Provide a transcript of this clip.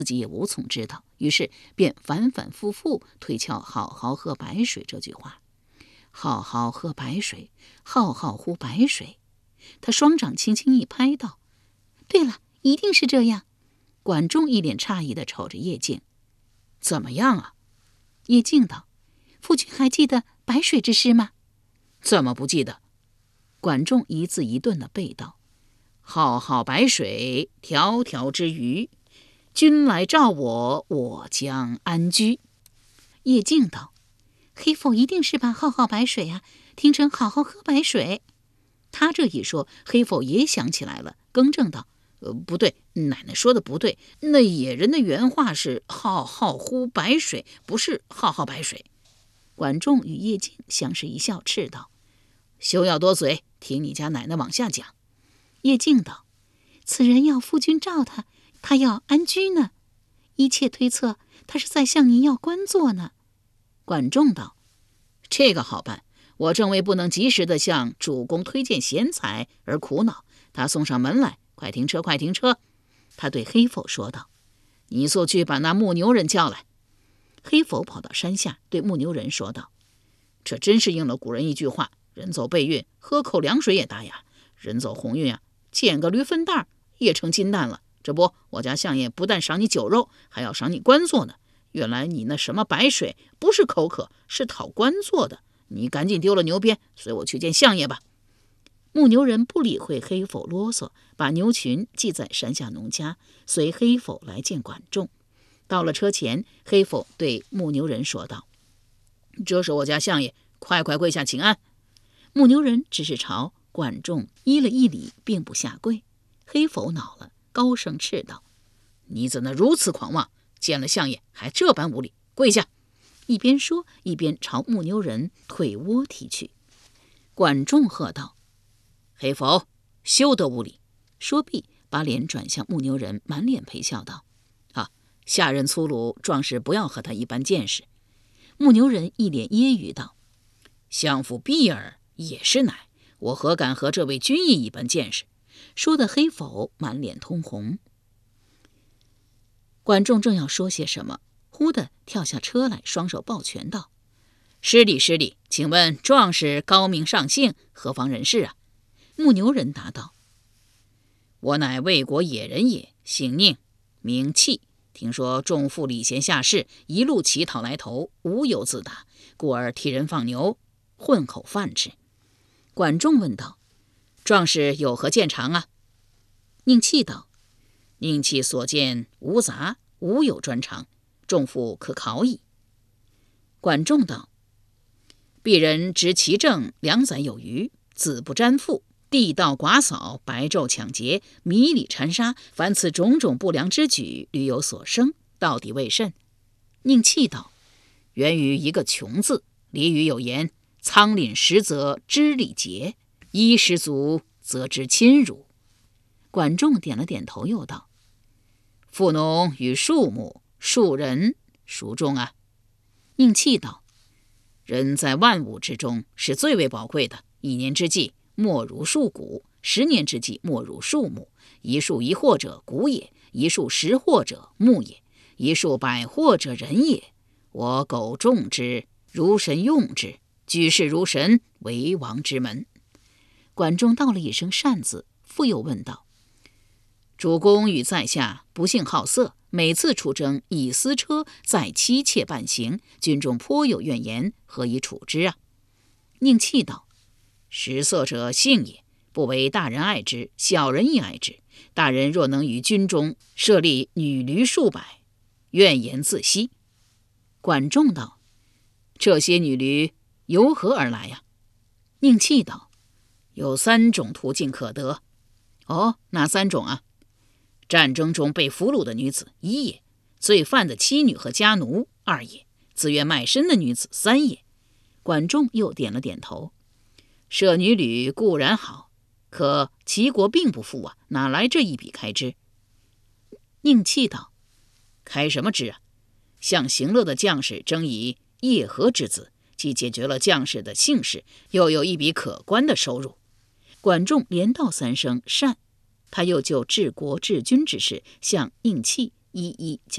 自己也无从知道，于是便反反复复推敲“好好喝白水”这句话。好好喝白水，好好呼白水。他双掌轻轻一拍，道：“对了，一定是这样。”管仲一脸诧异地瞅着叶敬：“怎么样啊？”叶敬道：“夫君还记得白水之诗吗？”“怎么不记得？”管仲一字一顿地背道：“浩浩白水，迢迢之鱼。君来召我，我将安居。”叶敬道：“黑否一定是把浩浩白水啊听成好好喝白水。”他这一说，黑否也想起来了，更正道：“不对，奶奶说的不对。那野人的原话是浩浩呼白水，不是浩浩白水。”管仲与叶敬相视一笑，斥道：“休要多嘴，听你家奶奶往下讲。”叶敬道：“此人要夫君召他，他要安居呢。一切推测，他是在向您要官做呢。”管仲道：“这个好办，我正为不能及时地向主公推荐贤才而苦恼。他送上门来，快停车，快停车！”他对黑否说道：“你速去把那牧牛人叫来。”黑否跑到山下，对牧牛人说道：“这真是应了古人一句话，人走背运，喝口凉水也打哑；人走鸿运啊，捡个驴粪蛋也成金蛋了。这不，我家相爷不但赏你酒肉，还要赏你官做呢。原来你那什么白水不是口渴，是讨官做的。你赶紧丢了牛鞭，随我去见相爷吧。”牧牛人不理会黑否啰嗦，把牛群系在山下农家，随黑否来见管仲。到了车前，黑否对牧牛人说道：“这是我家相爷，快快跪下请安。”牧牛人只是朝管仲依了一礼，并不下跪。黑否恼了，高声斥道：“你怎能如此狂妄？见了相爷还这般无礼，跪下！”一边说，一边朝牧牛人腿窝踢去。管仲喝道：“黑否，休得无礼！”说毕，把脸转向牧牛人，满脸陪笑道：“下人粗鲁，壮士不要和他一般见识。”牧牛人一脸揶揄道：“相府婢儿也是乃，我何敢和这位军医一般见识？”说的黑否满脸通红。管仲正要说些什么，忽地跳下车来，双手抱拳道：“失礼失礼，请问壮士高明上姓，何方人士啊？”牧牛人答道：“我乃魏国野人也，姓宁，名弃。听说众父礼贤下士，一路乞讨来投，无有自打，故而替人放牛，混口饭吃。”管仲问道：“壮士有何见长啊？”宁弃道：“宁弃所见无杂，无有专长，众父可考矣。”管仲道：“鄙人执其政2载有余，子不沾父，地道寡扫，白昼抢劫，迷里缠杀，凡此种种不良之举，屡有所生，到底为甚？”宁弃道：“源于一个穷字。俚语有言，仓廪实则知礼节，衣食足则知亲辱。”管仲点了点头，又道：“富农与庶牧，庶人孰重啊？”宁弃道：“人在万物之中是最为宝贵的，一年之计莫如数谷，10年之计莫如数亩。一树一获者谷也，一树10获者牧也，一树100获者人也。我苟重之，如神用之，举世如神，为王之门。”管仲道了一声善字，复又问道：“主公与在下不幸好色，每次出征以私车载妻妾伴行，军中颇有怨言，何以处之啊？”宁弃道：“食色者性也，不为大人爱之，小人亦爱之。大人若能于军中设立女驴数百，怨言自息。”管仲道：“这些女驴由何而来呀？”宁弃道：“有3种途径可得。”“哦，哪3种啊？”“战争中被俘虏的女子1也，罪犯的妻女和家奴2也，自愿卖身的女子3也。”管仲又点了点头。“设女旅固然好，可齐国并不富啊，哪来这一笔开支？”宁弃道：“开什么支啊？向行乐的将士征以叶和之子，既解决了将士的姓氏，又有一笔可观的收入。”管仲连道3声善，他又就治国治军之事向宁弃一一讲